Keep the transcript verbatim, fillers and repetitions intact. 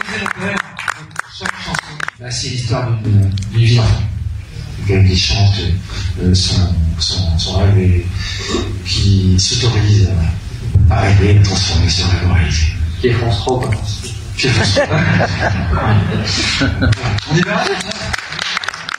Chaque chanson, bah, c'est l'histoire d'une vie d'enfant. Quelqu'un qui chante euh, son, son, son rêve et qui s'autorise à rêver et transformer ce rêve en réalité. Qui est France trois, quoi. Qui est France trois. On y va.